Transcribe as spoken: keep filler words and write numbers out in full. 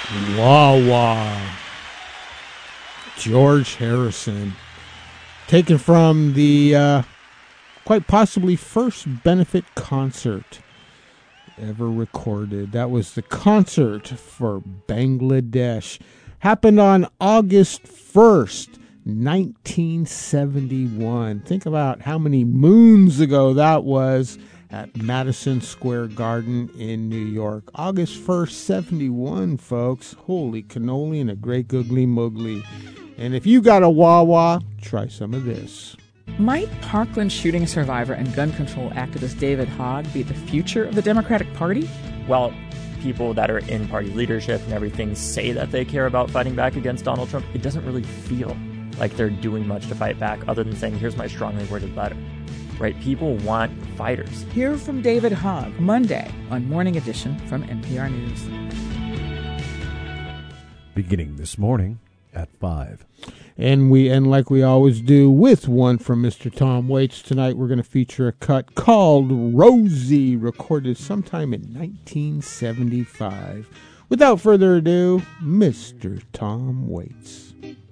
Wawa. George Harrison. Taken from the uh, quite possibly first benefit concert ever recorded. That was the concert for Bangladesh. Happened on August first, nineteen seventy-one. Think about how many moons ago that was at Madison Square Garden in New York. August first, seventy-one, folks. Holy cannoli and a great googly moogly. And if you got a Wawa, try some of this. Might Parkland shooting survivor and gun control activist David Hogg be the future of the Democratic Party? Well, people that are in party leadership and everything say that they care about fighting back against Donald Trump. It doesn't really feel like they're doing much to fight back other than saying, here's my strongly worded letter. Right? People want fighters. Hear from David Hogg Monday on Morning Edition from N P R News. Beginning this morning at five. And we and like we always do with one from Mister Tom Waits, tonight we're going to feature a cut called Rosie, recorded sometime in nineteen seventy-five. Without further ado, Mister Tom Waits.